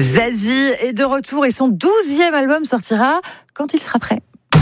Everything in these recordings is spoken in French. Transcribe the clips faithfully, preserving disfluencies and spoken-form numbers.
Zazie est de retour et son douzième album sortira quand il sera prêt.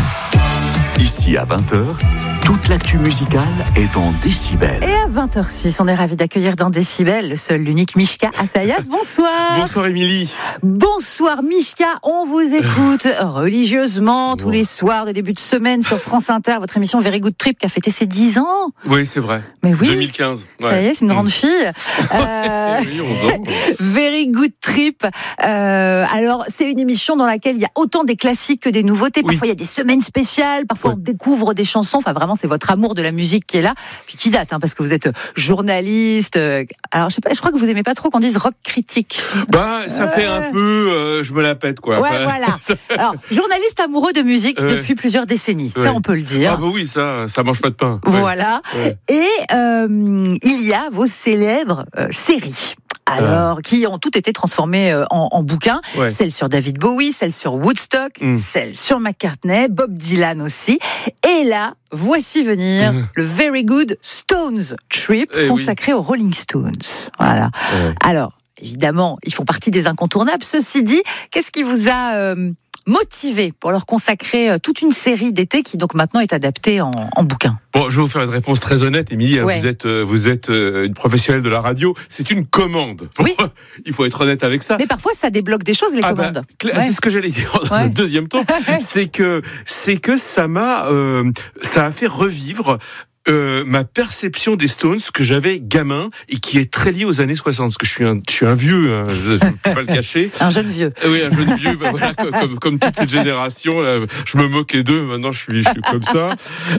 Ici à vingt heures, toute l'actu musicale est dans Décibel. Et à vingt heures six, on est ravis d'accueillir dans Décibel le seul, l'unique Mishka Assayas. Bonsoir. Bonsoir Émilie. Bonsoir Mishka, on vous écoute religieusement tous les soirs de début de semaine sur France Inter, votre émission Very Good Trip qui a fêté ses dix ans. Oui, c'est vrai. Mais oui. deux mille quinze. Ouais. Ça y est, c'est une grande fille. Euh, oui, onze ans. Very Good Trip. Euh, alors, c'est une émission dans laquelle il y a autant des classiques que des nouveautés. Parfois, il oui. y a des semaines spéciales. Parfois, oui. on découvre des chansons. Enfin, vraiment, c'est votre amour de la musique qui est là. Puis qui date, hein, parce que vous êtes journaliste. Alors, je sais pas, je crois que vous aimez pas trop qu'on dise rock critique. Bah, ça euh... fait un peu, euh, je me la pète, quoi. Ouais, enfin, voilà. Alors, journaliste amoureux de musique ouais. depuis plusieurs décennies. Ouais. Ça, on peut le dire. Ah, bah oui, ça, ça mange pas de pain. Voilà. Ouais. Et, euh, il y a vos célèbres euh, séries. Alors, euh. qui ont toutes été transformées en, en bouquins. Ouais. Celle sur David Bowie, celle sur Woodstock, mm. celle sur McCartney, Bob Dylan aussi. Et là, voici venir mm. le Very Good Stones Trip eh consacré oui. aux Rolling Stones. Voilà. Ouais. Alors, évidemment, ils font partie des incontournables. Ceci dit, qu'est-ce qui vous a euh, motivé pour leur consacrer toute une série d'été qui donc maintenant est adaptée en, en bouquin? Bon, je vais vous faire une réponse très honnête, Émilie. Ouais. Vous êtes, vous êtes une professionnelle de la radio. C'est une commande. Oui. Il faut être honnête avec ça. Mais parfois, ça débloque des choses, les ah commandes. Bah, ouais. C'est ce que j'allais dire dans ouais. un deuxième temps. c'est que, c'est que ça m'a, euh, ça a fait revivre Euh, ma perception des Stones que j'avais gamin et qui est très liée aux années soixante, parce que je suis un, je suis un vieux, hein, je ne peux pas le cacher. Un jeune vieux. Euh, oui, un jeune vieux, bah voilà, comme, comme, comme toute cette génération, là, je me moquais d'eux, maintenant je suis, je suis comme ça.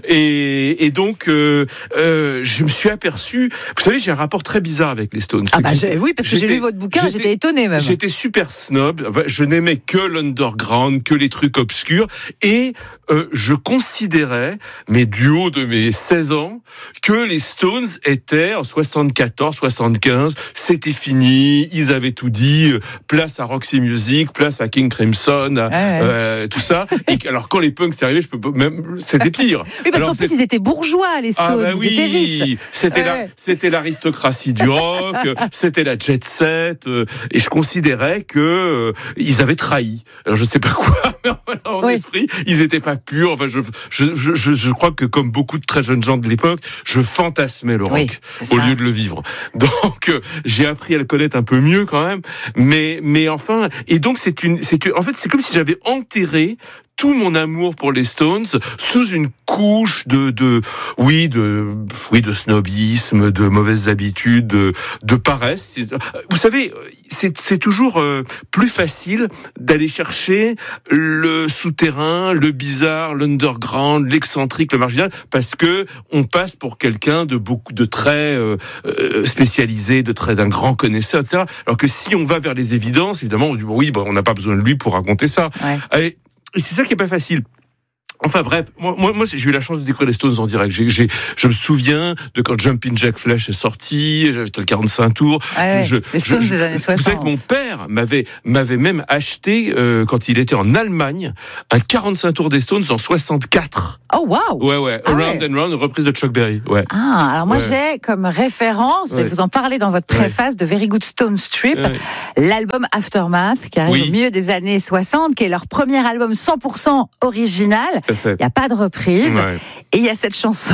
Et, et donc, euh, euh, je me suis aperçu, vous savez, j'ai un rapport très bizarre avec les Stones. Ah bah oui, parce que j'ai lu votre bouquin, j'étais, j'étais étonné même. J'étais super snob, je n'aimais que l'underground, que les trucs obscurs, et euh, je considérais, mais du haut de mes seize ans, que les Stones étaient en soixante-quatorze, soixante-quinze, c'était fini, ils avaient tout dit, place à Roxy Music, place à King Crimson, à, ouais, ouais. Euh, tout ça. Et alors quand les punks sont arrivés, je peux pas, même c'était pire. Oui, parce alors, qu'en plus ils étaient bourgeois, les Stones, ah bah ils oui, étaient riches. C'était ouais. la, c'était l'aristocratie du rock, c'était la jet set, euh, et je considérais que euh, ils avaient trahi. Alors je sais pas quoi, mais en oui. esprit, ils étaient pas purs. Enfin, je, je, je, je, je crois que comme beaucoup de très jeunes gens de l'époque, je fantasmais le rock oui, au lieu de le vivre. Donc euh, j'ai appris à le connaître un peu mieux quand même, mais mais enfin et donc c'est une c'est que en fait c'est comme si j'avais enterré tout mon amour pour les Stones sous une couche de, de, oui, de, oui, de snobisme, de mauvaises habitudes, de, de paresse. Vous savez, c'est, c'est toujours euh, plus facile d'aller chercher le souterrain, le bizarre, l'underground, l'excentrique, le marginal, parce que on passe pour quelqu'un de beaucoup, de très euh, spécialisé, de très d'un grand connaisseur, et cetera. Alors que si on va vers les évidences, évidemment, on dit bon, oui, bon, on n'a pas besoin de lui pour raconter ça. Ouais. Allez, et c'est ça qui est pas facile. Enfin bref, moi, moi, moi, j'ai eu la chance de découvrir les Stones en direct. J'ai, j'ai, je me souviens de quand Jumpin' Jack Flash est sorti, j'avais le quarante-cinq tours. Ah ouais, je, les Stones je, des années soixante. Vous savez que mon père m'avait, m'avait même acheté, euh, quand il était en Allemagne, un quarante-cinq tours des Stones en soixante-quatre. Oh waouh! Ouais, ouais. Ah Around ouais. and Round, une reprise de Chuck Berry. Ouais. Ah, alors moi ouais. j'ai comme référence, ouais. et vous en parlez dans votre préface ouais. de Very Good Stones Trip, ouais. l'album Aftermath, qui arrive oui. au milieu des années soixante, qui est leur premier album cent pour cent original. Il n'y a pas de reprise. Ouais. Et il y a cette chanson.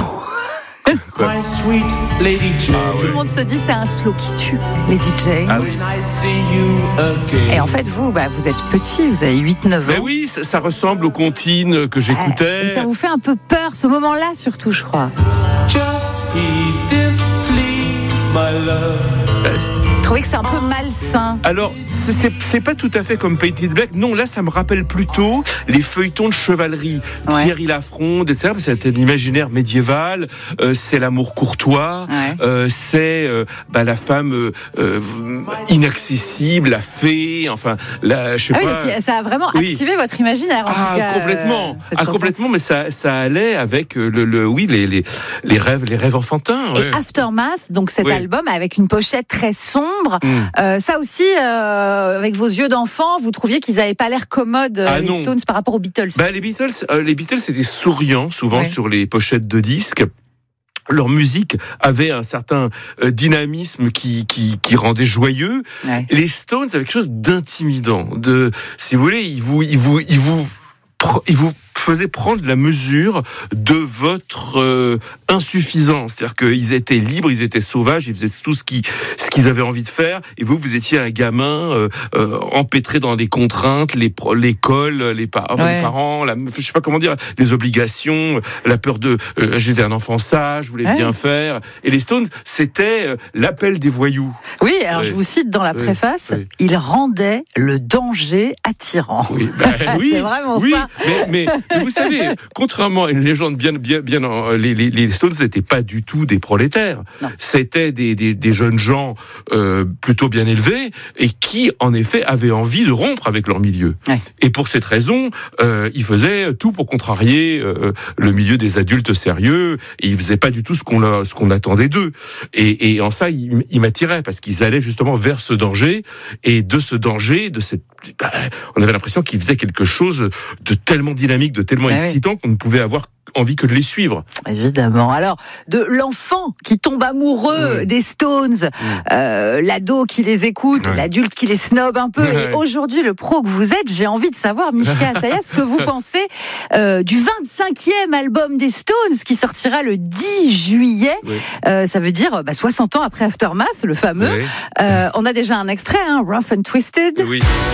My sweet Lady Jane. Ah ouais. Tout le monde se dit c'est un slow qui tue, Lady Jane. Ah oui. Et en fait, vous, bah, vous êtes petit, vous avez huit neuf ans. Mais oui, ça, ça ressemble aux comptines que j'écoutais. Et ça vous fait un peu peur, ce moment-là, surtout, je crois. Just eat this, please, my love. Vous trouvez que c'est un peu malsain? Alors, c'est, c'est, c'est pas tout à fait comme Painted Black. Non, là, ça me rappelle plutôt les feuilletons de chevalerie. Ouais. Thierry Lafronde, et cetera. C'est un imaginaire médiéval. Euh, c'est l'amour courtois. Ouais. Euh, c'est euh, bah, la femme euh, euh, inaccessible, la fée. Enfin, la, je sais ah pas. Oui, donc ça a vraiment oui. activé votre imaginaire. En ah, tout cas, complètement. Euh, ah, complètement. Mais ça, ça allait avec le, le oui, les, les, les rêves, les rêves enfantins. Et ouais. Aftermath, donc cet oui. album avec une pochette très sombre. Mmh. Euh, ça aussi, euh, avec vos yeux d'enfant, vous trouviez qu'ils n'avaient pas l'air commodes, ah les non. Stones, par rapport aux Beatles? Bah, les Beatles, euh, les Beatles étaient souriants, souvent ouais. sur les pochettes de disques. leur musique avait un certain euh, dynamisme qui, qui, qui rendait joyeux. Ouais. Les Stones avaient quelque chose d'intimidant. De, si vous voulez, ils vous, ils vous, ils vous, ils vous faisaient prendre la mesure de votre euh, insuffisance. C'est-à-dire qu'ils étaient libres, ils étaient sauvages, ils faisaient tout ce qu'ils, ce qu'ils avaient envie de faire. Et vous, vous étiez un gamin euh, euh, empêtré dans les contraintes, les, l'école, les, par- ouais. les parents, la, je sais pas comment dire, les obligations, la peur de euh, j'étais un enfant sage, je voulais ouais. bien faire. Et les Stones, c'était euh, l'appel des voyous. Oui, alors ouais. je vous cite dans la préface, ouais. ils rendaient le danger attirant. Oui, bah, oui c'est vraiment oui, ça. Mais, mais, mais vous savez, contrairement à une légende bien, bien, bien, les, les, les Stones n'étaient pas du tout des prolétaires. Non. C'était des, des, des jeunes gens euh, plutôt bien élevés et qui, en effet, avaient envie de rompre avec leur milieu. Ouais. Et pour cette raison, euh, ils faisaient tout pour contrarier euh, le milieu des adultes sérieux. Et ils faisaient pas du tout ce qu'on, leur, ce qu'on attendait d'eux. Et, et en ça, ils, ils m'attiraient parce qu'ils allaient justement vers ce danger. Et de ce danger, de cette, bah, on avait l'impression qu'ils faisaient quelque chose de tellement dynamique, de tellement ah excitant oui. qu'on ne pouvait avoir envie que de les suivre. Évidemment. Alors, de l'enfant qui tombe amoureux oui. des Stones, oui. euh, l'ado qui les écoute, oui. l'adulte qui les snob un peu, oui. et aujourd'hui, le pro que vous êtes, j'ai envie de savoir, Mishka Asaya, ce que vous pensez euh, du vingt-cinquième album des Stones qui sortira le dix juillet. Oui. Euh, ça veut dire bah, soixante ans après Aftermath, le fameux. Oui. Euh, on a déjà un extrait, hein, Rough and Twisted. Oui.